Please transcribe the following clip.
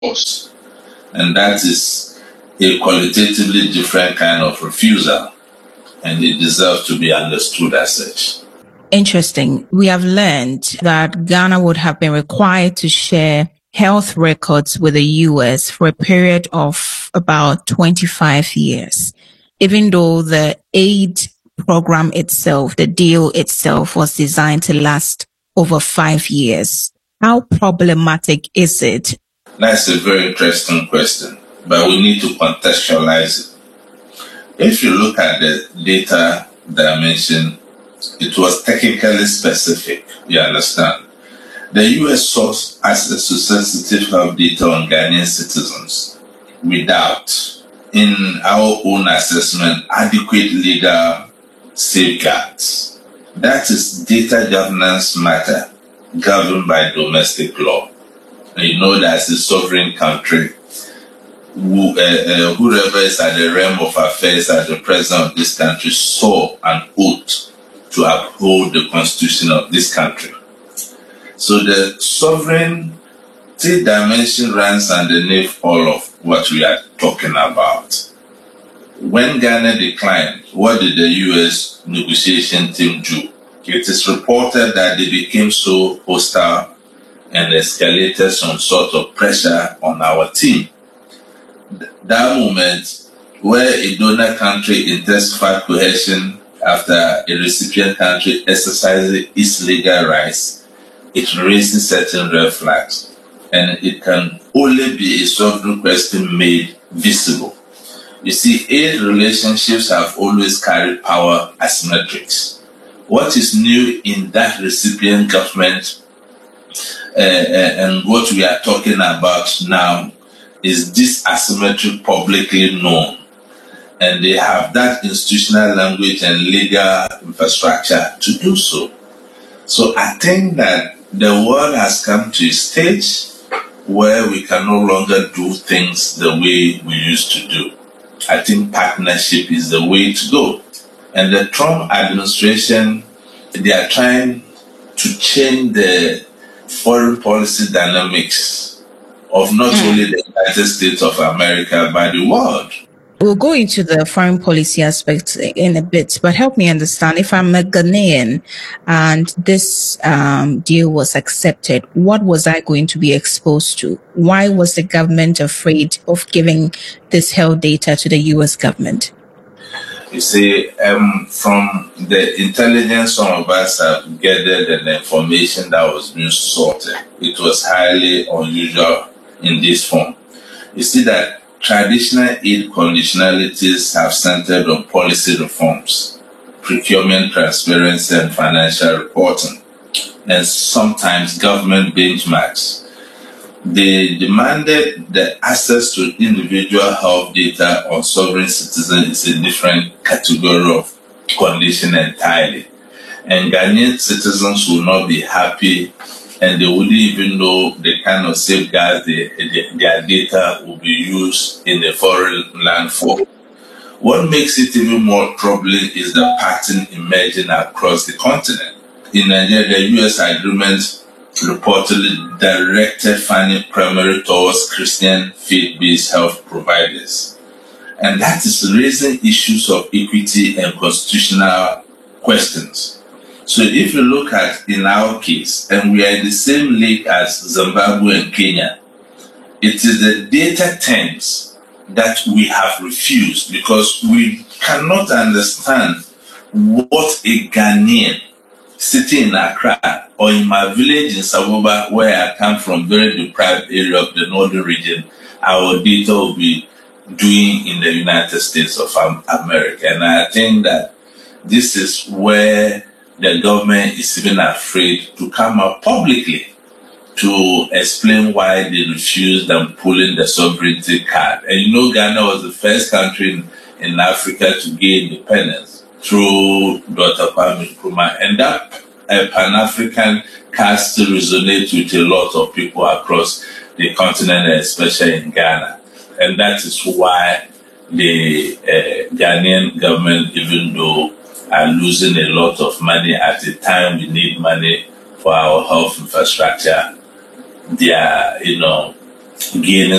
course. And that is a qualitatively different kind of refusal, and it deserves to be understood as such. Interesting. We have learned that Ghana would have been required to share health records with the US for a period of about 25 years, even though the aid program itself, the deal itself, was designed to last over 5 years. How problematic is it? That's a very interesting question, but we need to contextualize it. If you look at the data dimension, it was technically specific, you understand. The US sought access to sensitive health data on Ghanaian citizens without, in our own assessment, adequate legal safeguards. That is data governance matter governed by domestic law. And you know that as a sovereign country, whoever is at the realm of affairs as the president of this country swore an oath to uphold the constitution of this country. So the sovereignty dimension runs underneath all of what we are talking about. When Ghana declined, what did the US negotiation team do? It is reported that they became so hostile and escalated some sort of pressure on our team. That moment where a donor country intensified coercion after a recipient country exercises its legal rights, it raises certain red flags. And it can only be a sovereign question made visible. You see, aid relationships have always carried power asymmetrics. What is new in that recipient government and what we are talking about now is this asymmetric publicly known. And they have that institutional language and legal infrastructure to do so. So I think that the world has come to a stage where we can no longer do things the way we used to do. I think partnership is the way to go. And the Trump administration, they are trying to change the foreign policy dynamics of not only the United States of America, but the world. We'll go into the foreign policy aspects in a bit, but help me understand, if I'm a Ghanaian and this deal was accepted, what was I going to be exposed to? Why was the government afraid of giving this health data to the US government? You see, from the intelligence some of us have gathered and the information that was being sorted, it was highly unusual in this form. You see that traditional aid conditionalities have centered on policy reforms, procurement transparency and financial reporting, and sometimes government benchmarks. They demanded the access to individual health data on sovereign citizens is a different category of condition entirely. And Ghanaian citizens will not be happy, and they wouldn't even know the kind of safeguards their data will be used in a foreign land for. What makes it even more troubling is the pattern emerging across the continent. In Nigeria, the US agreement reportedly directed funding primarily towards Christian faith-based health providers. And that is raising issues of equity and constitutional questions. So if you look at in our case, and we are in the same league as Zimbabwe and Kenya, it is the data terms that we have refused because we cannot understand what a Ghanaian sitting in Accra or in my village in Saboba, where I come from, very deprived area of the northern region, our data will be doing in the United States of America. And I think that this is where the government is even afraid to come out publicly to explain why they refused them pulling the sovereignty card. And you know, Ghana was the first country in Africa to gain independence through Dr. Kwame Nkrumah. And that Pan-African card still resonates with a lot of people across the continent, especially in Ghana. And that is why the Ghanaian government, even though are losing a lot of money at a time we need money for our health infrastructure, they are, gaining